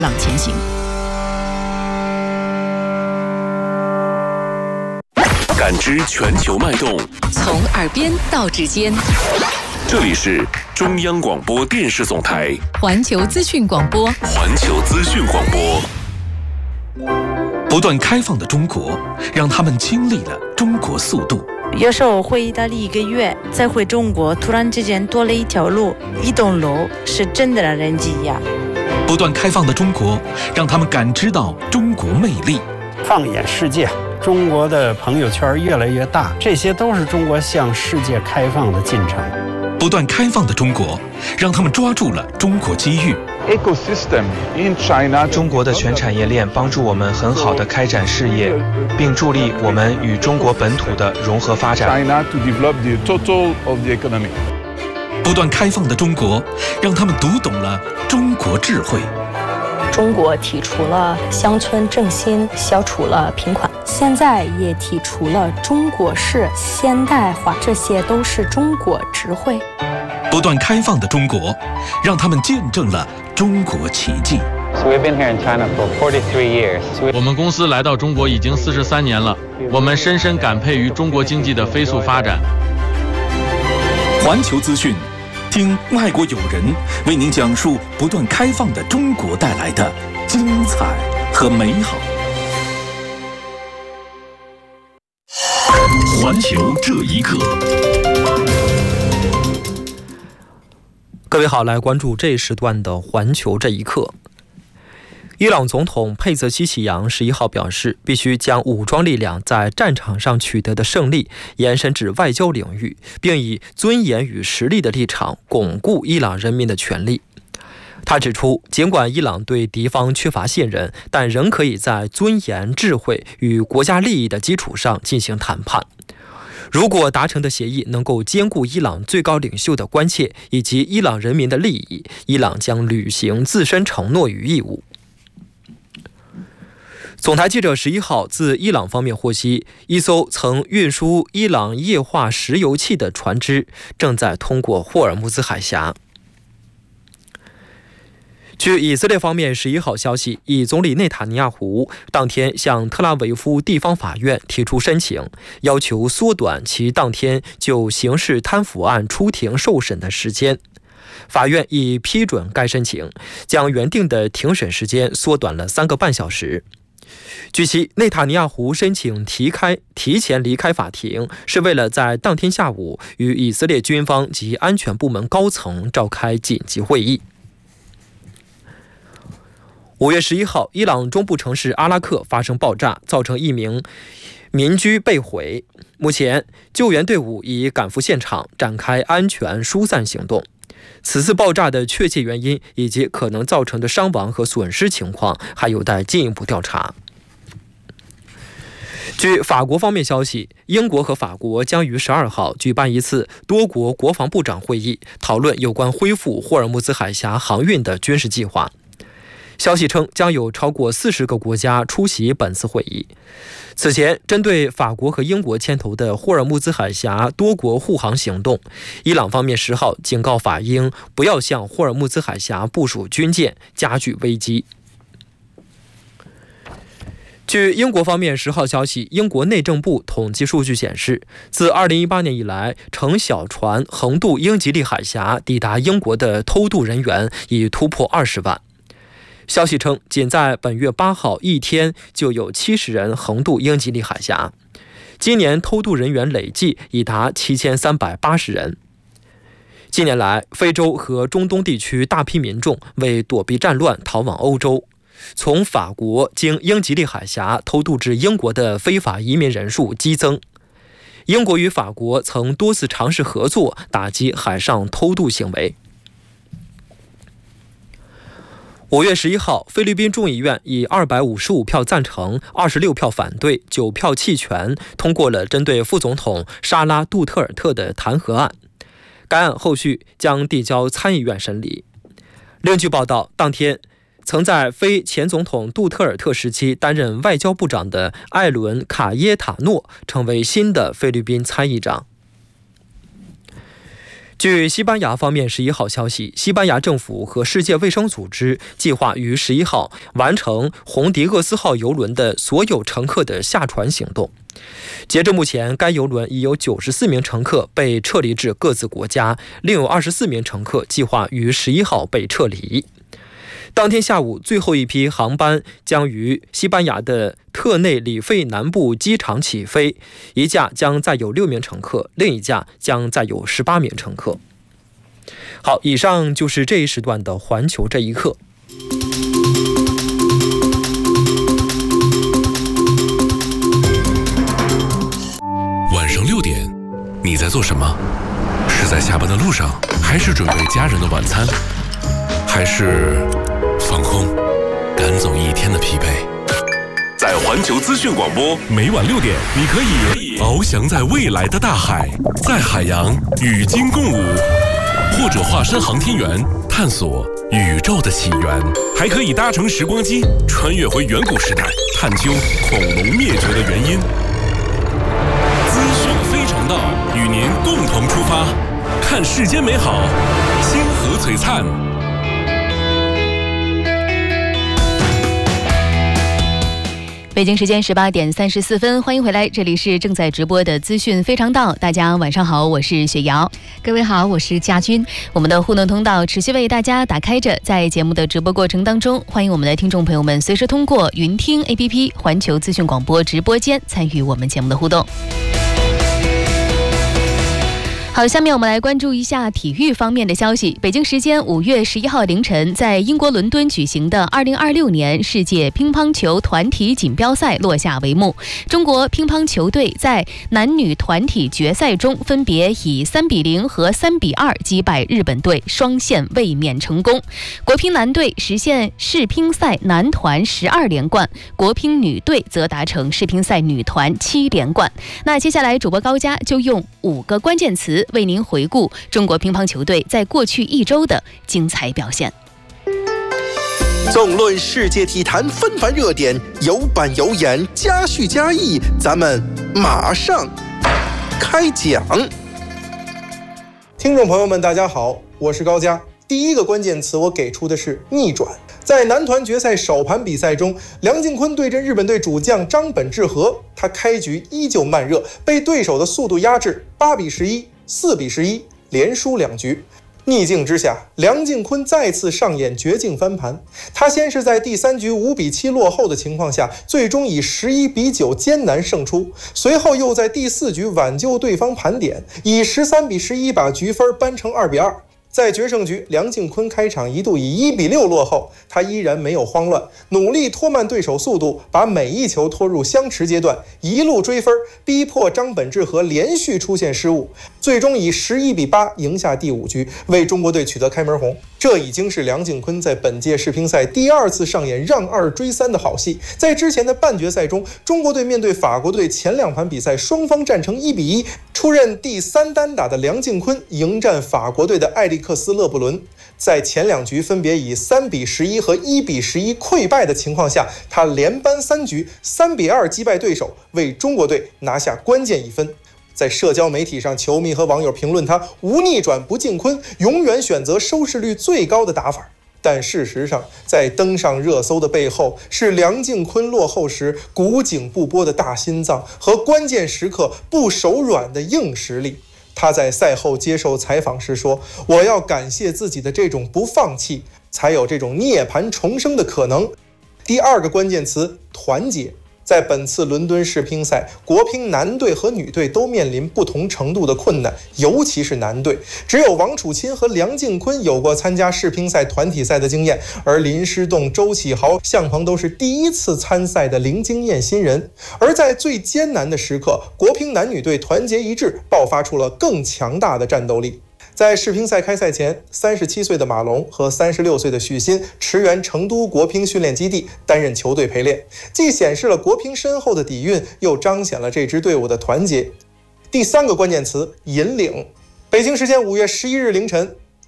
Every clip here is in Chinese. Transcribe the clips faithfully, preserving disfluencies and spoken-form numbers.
朗前行。 感知全球脉动， 从耳边到指尖。 这里是中央广播电视总台环球资讯广播。 环球资讯广播。 不断开放的中国，让他们经历了中国速度。 有时候回意大利一个月，再回中国，突然之间多了一条路，一栋楼，是真的让人惊讶。 不断开放的中国，让他们感知到中国魅力。 放眼世界，中国的朋友圈越来越大，这些都是中国向世界开放的进程。 不断开放的中国，让他们抓住了中国机遇。 中国的全产业链帮助我们很好的开展事业，并助力我们与中国本土的融合发展。 不断开放的中国，让他们读懂了中国智慧。 中国提出了乡村振兴，消除了贫困，现在也提出了中国式现代化，这些都是中国智慧。 不断开放的中国，让他们见证了中国奇迹。 我们公司来到中国已经四十三年了，我们深深感佩于中国经济的飞速发展。 环球资讯，听外国友人为您讲述不断开放的中国带来的精彩和美好。环球这一刻。 各位好，来关注这一时段的环球这一刻。伊朗总统佩泽西奇扬十一号表示，必须将武装力量在战场上取得的胜利延伸至外交领域，并以尊严与实力的立场巩固伊朗人民的权利。他指出，尽管伊朗对敌方缺乏信任，但仍可以在尊严、智慧与国家利益的基础上进行谈判。如果达成的协议能够兼顾伊朗最高领袖的关切以及伊朗人民的利益，伊朗将履行自身承诺与义务。总台记者十一号自伊朗方面获悉，一艘曾运输伊朗液化石油气的船只正在通过霍尔木兹海峡。据以色列方面十一号消息，以总理内塔尼亚胡当天向特拉维夫地方法院提出申请，要求缩短其当天就刑事贪腐案出庭受审的时间。法院已批准该申请，将原定的庭审时间缩短了三个半小时。据悉，内塔尼亚胡申请提开提前离开法庭，是为了在当天下午与以色列军方及安全部门高层召开紧急会议。五月十一号，伊朗中部城市阿拉克发生爆炸，造成一名民居被毁。目前，救援队伍已赶赴现场，展开安全疏散行动。此次爆炸的确切原因以及可能造成的伤亡和损失情况还有待进一步调查。据法国方面消息，英国和法国将于十二号举办一次多国国防部长会议，讨论有关恢复霍尔木兹海峡航运的军事计划。消息称，将有超过四十个国家出席本次会议。此前，针对法国和英国牵头的霍尔木兹海峡多国护航行动，伊朗方面十号警告法英不要向霍尔木兹海峡部署军舰，加剧危机。据英国方面十号消息，英国内政部统计数据显示，自二零一八年以来，乘小船横渡英吉利海峡抵达英国的偷渡人员已突破二十万。消息称，仅在本月八号一天就有七十人横渡英吉利海峡，今年偷渡人员累计已达七千三百八十人。近年来，非洲和中东地区大批民众为躲避战乱逃往欧洲，从法国经英吉利海峡偷渡至英国的非法移民人数激增。英国与法国曾多次尝试合作，打击海上偷渡行为。五月十一号，菲律宾众议院以二百五十五票赞成、二十六票反对、九票弃权，通过了针对副总统沙拉·杜特尔特的弹劾案。该案后续将递交参议院审理。另据报道，当天曾在非前总统杜特尔特时期担任外交部长的艾伦·卡耶塔诺成为新的菲律宾参议长。 据西班牙方面十一号消息，西班牙政府和世界卫生组织计划于十一号完成红迪厄斯号邮轮的所有乘客的下船行动。截至目前，该邮轮已有九十四名乘客被撤离至各自国家，另有二十四名乘客计划于十一号被撤离。当天下午，最后一批航班将于西班牙的特内里费南部机场起飞，一架将载有六名乘客，另一架将载有十八名乘客。好，以上就是这一时段的环球这一刻。 晚上六点，你在做什么？是在下班的路上，还是准备家人的晚餐，还是放空，赶走一天的疲惫？在环球资讯广播，每晚六点，你可以翱翔在未来的大海，在海洋与鲸共舞，或者化身航天员，探索宇宙的起源，还可以搭乘时光机，穿越回远古时代，探究恐龙灭绝的原因。资讯非常道，与您共同出发，看世间美好，星河璀璨。 北京时间十八点三十四分，欢迎回来，这里是正在直播的资讯非常道。大家晚上好，我是雪瑶。 各位好，我是佳君。 我们的互动通道持续为大家打开着，在节目的直播过程当中，欢迎我们的听众朋友们随时通过云听 A P P 环球资讯广播直播间参与我们节目的互动。好，下面我们来关注一下体育方面的消息。北京时间五月十一号凌晨，在英国伦敦举行的二零二六年世界乒乓球团体锦标赛落下帷幕。中国乒乓球队在男女团体决赛中分别以三比零和三比二击败日本队，双线卫冕成功。国乒男队实现世乒赛男团十二连冠，国乒女队则达成世乒赛女团七连冠。那接下来主播高佳就用五个关键词为您回顾中国乒乓球队在过去一周的精彩表现。 纵论世界体坛纷繁热点，有板有眼，加叙加意，咱们马上开讲。 听众朋友们，大家好，我是高佳。第一个关键词我给出的是逆转。在男团决赛首盘比赛中，梁靖昆对阵日本队主将张本智和，他开局依旧慢热，被对手的速度压制，八比十一、四比十一，连输两局。逆境之下，梁靖昆再次上演绝境翻盘。他先是在第三局五比七落后的情况下，最终以十一比九艰难胜出，随后又在第四局挽救对方盘点，以十三比十一把局分扳成二比二。在决胜局，梁靖昆开场一度以一比六落后，他依然没有慌乱，努力拖慢对手速度，把每一球拖入相持阶段，一路追分，逼迫张本智和连续出现失误，最终以十一比八赢下第五局，为中国队取得开门红。这已经是梁靖昆在本届世乒赛第二次上演让二追三的好戏。在之前的半决赛中，中国队面对法国队，前两盘比赛双方战成一比一，出任第三单打的梁靖昆迎战法国队的艾利克斯·勒布伦，在前两局分别以三比十一和一比十一溃败的情况下，他连扳三局，三比二击败对手，为中国队拿下关键一分。在社交媒体上，球迷和网友评论他无逆转不靖昆，永远选择收视率最高的打法。但事实上，在登上热搜的背后，是梁靖昆落后时古井不波的大心脏和关键时刻不手软的硬实力。他在赛后接受采访时说：“我要感谢自己的这种不放弃，才有这种涅槃重生的可能。”第二个关键词，团结。在本次伦敦世乒赛，国乒男队和女队都面临不同程度的困难，尤其是男队，只有王楚钦和梁靖昆有过参加世乒赛团体赛的经验，而林诗栋、周启豪、向鹏都是第一次参赛的零经验新人。而在最艰难的时刻，国乒男女队团结一致，爆发出了更强大的战斗力。在世乒赛开赛前，三十七岁的马龙和三十六岁的许昕驰援成都国乒训练基地，担任球队陪练，既显示了国乒深厚的底蕴，又彰显了这支队伍的团结。第三个关键词，引领。北京时间五月十一日凌晨，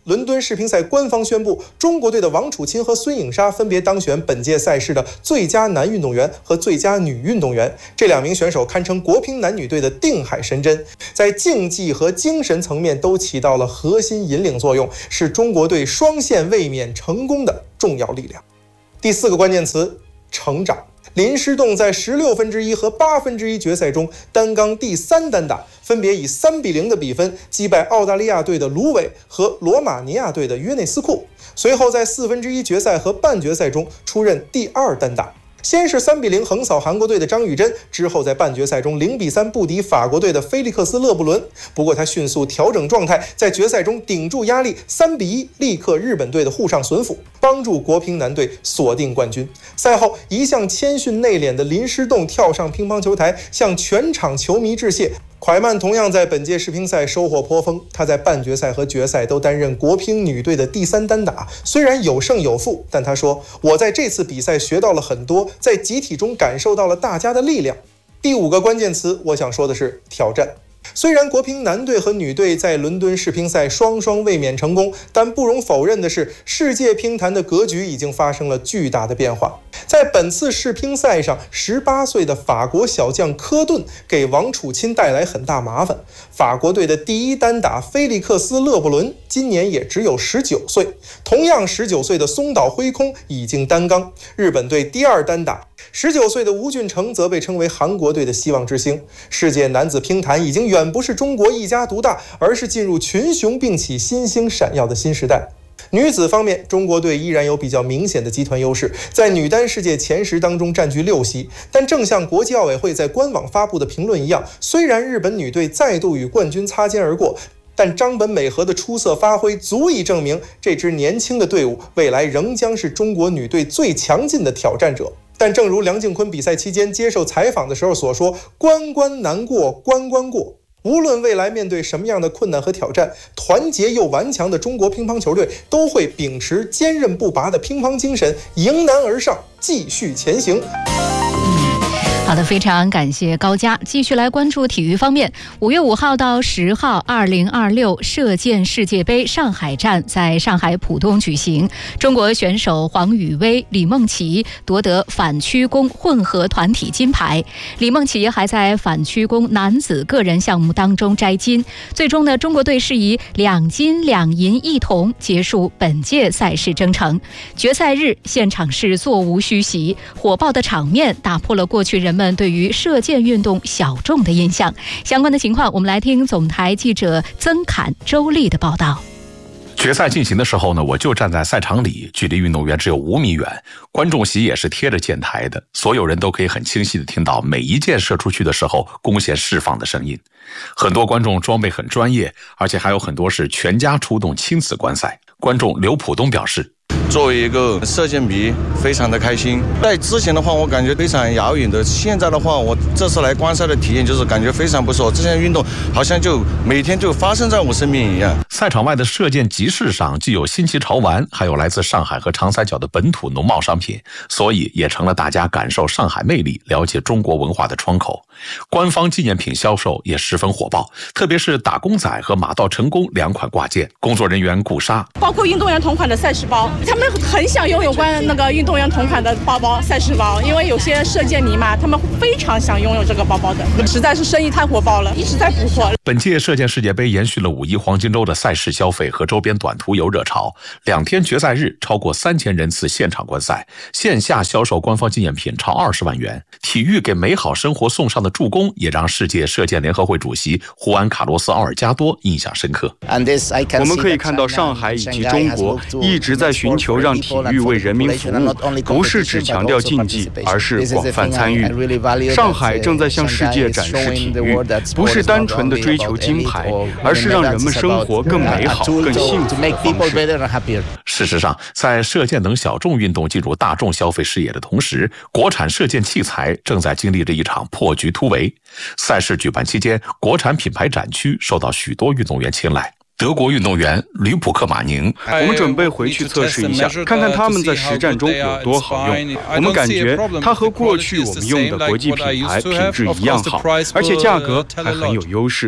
伦敦世乒赛官方宣布，中国队的王楚钦和孙颖莎分别当选本届赛事的最佳男运动员和最佳女运动员。这两名选手堪称国乒男女队的定海神针，在竞技和精神层面都起到了核心引领作用，是中国队双线卫冕成功的重要力量。第四个关键词：成长。林诗栋在十六分之一和八分之一决赛中单杠第三单打，分别以三比零的比分击败澳大利亚队的卢伟和罗马尼亚队的约内斯库。随后在四分之一决赛和半决赛中出任第二单打。先是三比零横扫韩国队的张玉珍，之后在半决赛中零比三不敌法国队的菲利克斯·勒布伦。不过他迅速调整状态，在决赛中顶住压力，三比一力克日本队的沪上隼辅，帮助国乒男队锁定冠军。赛后，一向谦逊内敛的林诗栋跳上乒乓球台，向全场球迷致谢。蒯曼同样在本届世乒赛收获颇丰，他在半决赛和决赛都担任国乒女队的第三单打，虽然有胜有负，但他说：“我在这次比赛学到了很多，在集体中感受到了大家的力量。”第五个关键词，我想说的是挑战。虽然国乒男队和女队在伦敦世乒赛双双卫冕成功，但不容否认的是，世界乒坛的格局已经发生了巨大的变化。在本次世乒赛上，十八岁的法国小将科顿给王楚钦带来很大麻烦。法国队的第一单打菲利克斯·勒布伦今年也只有十九岁，同样十九岁的松岛辉空已经单杠。日本队第二单打，十九岁的吴俊成则被称为韩国队的希望之星。世界男子乒坛已经远不是中国一家独大，而是进入群雄并起、新兴闪耀的新时代。女子方面，中国队依然有比较明显的集团优势，在女单世界前十当中占据六席。但正像国际奥委会在官网发布的评论一样，虽然日本女队再度与冠军擦肩而过，但张本美和的出色发挥足以证明，这支年轻的队伍未来仍将是中国女队最强劲的挑战者。但正如梁靖昆比赛期间接受采访的时候所说，关关难过关关过。无论未来面对什么样的困难和挑战，团结又顽强的中国乒乓球队都会秉持坚韧不拔的乒乓精神，迎难而上，继续前行。 好的，非常感谢高佳。继续来关注体育方面，五月五号到十号，二零二六射箭世界杯上海站在上海浦东举行。中国选手黄宇威、李梦琪夺得反曲弓混合团体金牌。李梦琪还在反曲弓男子个人项目当中摘金。最终呢，中国队是以两金两银一铜结束本届赛事征程。决赛日现场是座无虚席，火爆的场面打破了过去人们对于射箭运动小众的印象。相关的情况，我们来听总台记者曾侃、周丽的报道。 决赛进行的时候呢，我就站在赛场里，距离运动员只有五米远，观众席也是贴着箭台的，所有人都可以很清晰地听到每一箭射出去的时候弓弦释放的声音。很多观众装备很专业，而且还有很多是全家出动亲子观赛。观众刘浦东表示， 作为一个射箭迷，非常的开心。在之前的话，我感觉非常遥远的，现在的话，我这次来观赛的体验就是感觉非常不错。这项运动好像就每天就发生在我身边一样。 赛场外的射箭集市上，既有新奇潮玩，还有来自上海和长三角的本土农贸商品，所以也成了大家感受上海魅力、了解中国文化的窗口。官方纪念品销售也十分火爆，特别是打工仔和马到成功两款挂件。工作人员顾莎， 包括运动员同款的赛事包，他们很想拥有关那个运动员同款的包包、赛事包，因为有些射箭迷嘛，他们非常想拥有这个包包的，实在是生意太火爆了，一直在补货。 本届射箭世界杯延续了五一黄金周的赛事消费和周边短途游热潮，两天决赛日超过三千人次现场观赛，线下销售官方纪念品超二十万元。体育给美好生活送上的助攻，也让世界射箭联合会主席胡安·卡洛斯·奥尔加多印象深刻。 我们可以看到上海以及中国一直在寻求让体育为人民服务，不是只强调竞技，而是广泛参与。上海正在向世界展示体育，不是单纯的追求金牌，而是让人们生活更美好、更幸福的方式。 事实上，在射箭等小众运动进入大众消费视野的同时，国产射箭器材正在经历着一场破局突围。赛事举办期间，国产品牌展区受到许多运动员青睐。德国运动员吕普克马宁， 我们准备回去测试一下，看看他们在实战中有多好用。我们感觉它和过去我们用的国际品牌品质一样好，而且价格还很有优势。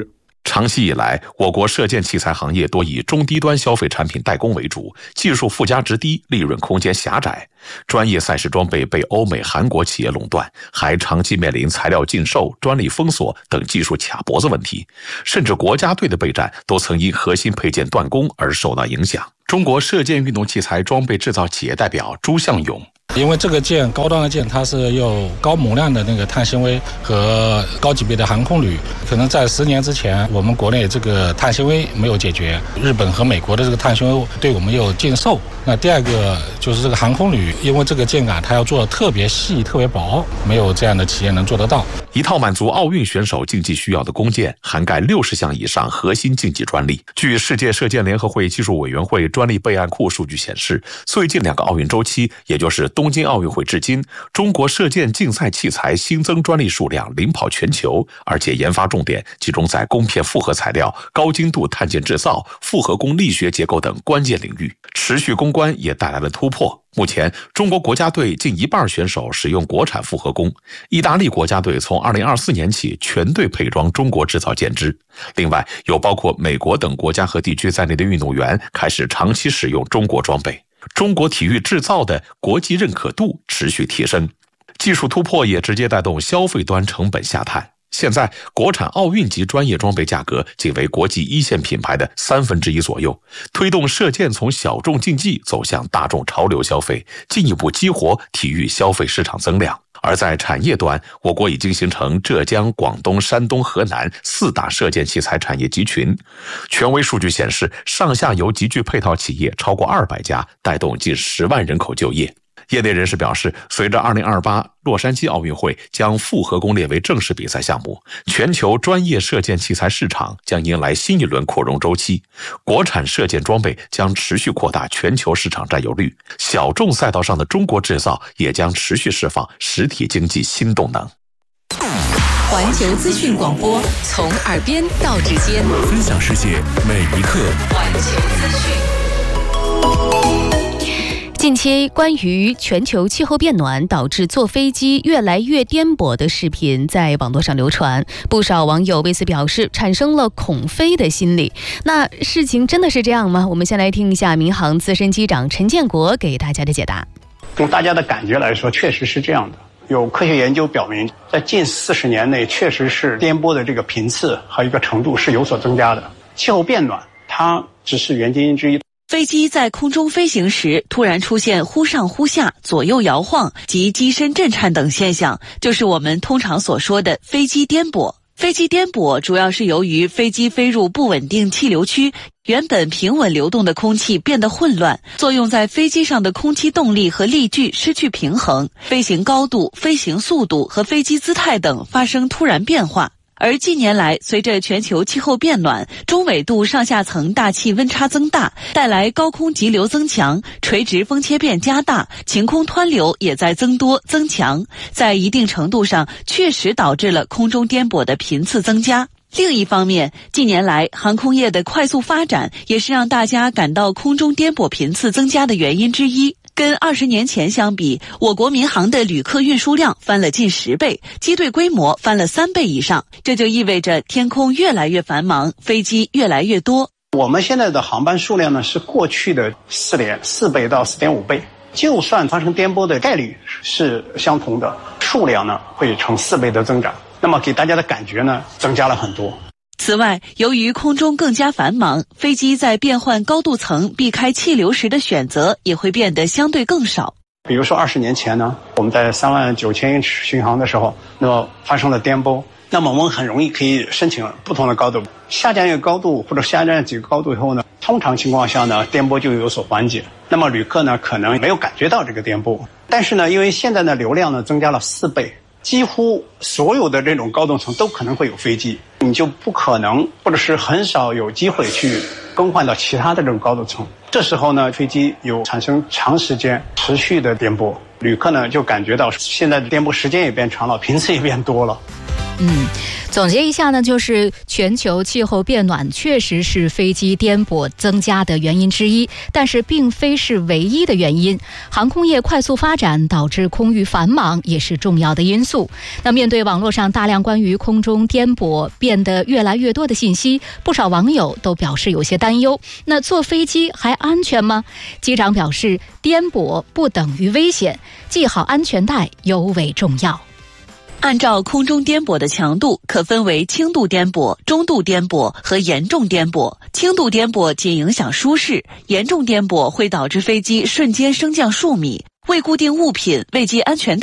长期以来，我国射箭器材行业多以中低端消费产品代工为主，技术附加值低，利润空间狭窄，专业赛事装备被欧美、韩国企业垄断，还长期面临材料禁售、专利封锁等技术卡脖子问题，甚至国家队的备战都曾因核心配件断供而受到影响。中国射箭运动器材装备制造企业代表朱向勇。 因为这个箭高端的箭，它是有高模量的那个碳纤维和高级别的航空铝，可能在十年之前，我们国内这个碳纤维没有解决，日本和美国的这个碳纤维对我们有禁售。那第二个就是这个航空铝，因为这个箭杆它要做的特别细、特别薄，没有这样的企业能做得到。 一套满足奥运选手竞技需要的弓箭，涵盖六十项以上核心竞技专利。据世界射箭联合会技术委员会专利备案库数据显示，最近两个奥运周期，也就是东京奥运会至今，中国射箭竞赛器材新增专利数量领跑全球，而且研发重点集中在弓片复合材料、高精度碳件制造、复合弓力学结构等关键领域。持续攻关也带来了突破。目前，中国国家队近一半选手使用国产复合弓，意大利国家队从二零二四年起全队配装中国制造箭支。另外，有包括美国等国家和地区在内的运动员开始长期使用中国装备。中国体育制造的国际认可度持续提升，技术突破也直接带动消费端成本下探。现在，国产奥运级专业装备价格仅为国际一线品牌的三分之一左右，推动射箭从小众竞技走向大众潮流消费，进一步激活体育消费市场增量。而在产业端，我国已经形成浙江、广东、山东、河南四大射箭器材产业集群。权威数据显示，上下游集聚配套企业超过二百家，带动近十万人口就业。业内人士表示，随着二零二八洛杉矶奥运会将复合弓列为正式比赛项目，全球专业射箭器材市场将迎来新一轮扩容周期，国产射箭装备将持续扩大全球市场占有率，小众赛道上的中国制造也将持续释放实体经济新动能。 环球资讯广播，从耳边到指尖， 分享世界每一刻。 环球资讯。 近期关于全球气候变暖导致坐飞机越来越颠簸的视频在网络上流传，不少网友为此表示产生了恐飞的心理。那事情真的是这样吗？我们先来听一下民航资深机长陈建国给大家的解答。 从大家的感觉来说，确实是这样的。有科学研究表明，在近四十年内，确实是颠簸的这个频次和一个程度是有所增加的。气候变暖，它只是原因之一。 飞机在空中飞行时突然出现忽上忽下、左右摇晃及机身震颤等现象，就是我们通常所说的飞机颠簸。飞机颠簸主要是由于飞机飞入不稳定气流区，原本平稳流动的空气变得混乱，作用在飞机上的空气动力和力矩失去平衡，飞行高度、飞行速度和飞机姿态等发生突然变化。而近年来，随着全球气候变暖，中纬度上下层大气温差增大，带来高空急流增强，垂直风切变加大，晴空湍流也在增多增强，在一定程度上确实导致了空中颠簸的频次增加。另一方面，近年来航空业的快速发展也是让大家感到空中颠簸频次增加的原因之一。跟二十年前相比，我国民航的旅客运输量翻了近十倍，机队规模翻了三倍以上，这就意味着天空越来越繁忙，飞机越来越多。 我们现在的航班数量呢，是过去的四点四倍到四点五倍，就算发生颠簸的概率是相同的，数量呢会呈四倍的增长，那么给大家的感觉呢增加了很多。 此外，由于空中更加繁忙，飞机在变换高度层避开气流时的选择也会变得相对更少。 比如说二十年前呢，我们在三万九千英尺巡航的时候，那么发生了颠簸，那么我们很容易可以申请不同的高度，下降一个高度或者下降几个高度以后呢，通常情况下呢，颠簸就有所缓解。那么旅客呢，可能没有感觉到这个颠簸，但是呢，因为现在的流量呢增加了四倍。几乎所有的这种高度层都可能会有飞机，你就不可能或者是很少有机会去更换到其他的这种高度层。这时候呢，飞机有产生长时间持续的颠簸，旅客呢就感觉到现在的颠簸时间也变长了，频次也变多了。 嗯，总结一下呢，就是全球气候变暖确实是飞机颠簸增加的原因之一，但是并非是唯一的原因。航空业快速发展导致空域繁忙也是重要的因素。那面对网络上大量关于空中颠簸变得越来越多的信息，不少网友都表示有些担忧。那坐飞机还安全吗？机长表示，颠簸不等于危险，系好安全带尤为重要。 按照空中颠簸的强度，可分为轻度颠簸、中度颠簸和严重颠簸。轻度颠簸仅影响舒适，严重颠簸会导致飞机瞬间升降数米。未固定物品、未系安全带